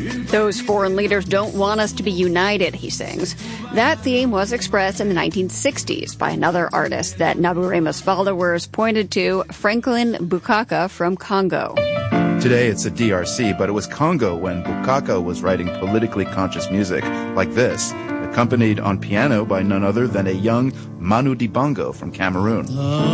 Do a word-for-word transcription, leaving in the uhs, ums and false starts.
Those foreign leaders don't want us to be united, he sings. That theme was expressed in the nineteen sixties by another artist that Naburemo's followers pointed to, Franklin Bukaka from Congo. Today it's the D R C, but it was Congo when Bukaka was writing politically conscious music like this, accompanied on piano by none other than a young Manu Dibango from Cameroon.